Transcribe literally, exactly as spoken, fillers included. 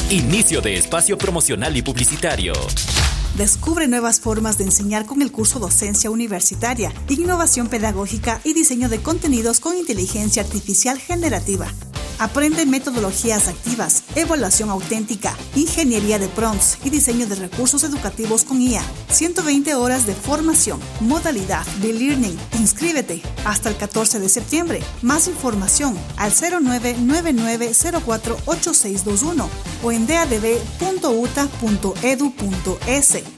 Inicio de espacio promocional y publicitario. Descubre nuevas formas de enseñar con el curso Docencia Universitaria, Innovación Pedagógica y Diseño de Contenidos con Inteligencia Artificial Generativa. Aprende metodologías activas, evaluación auténtica, ingeniería de prompts y diseño de recursos educativos con I A. ciento veinte horas de formación, modalidad de learning. Inscríbete hasta el catorce de septiembre. Más información al cero nueve nueve nueve cero cuatro ocho seis dos uno o en d a d b punto u t a punto e d u punto e s.